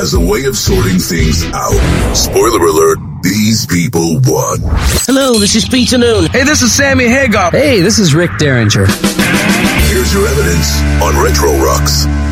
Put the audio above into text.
has a way of sorting things out. Spoiler alert, these people won. Hello, this is Peter Noon. Hey, this is Sammy Hagar. Hey, this is Rick Derringer. Here's your evidence on Retro Rocks.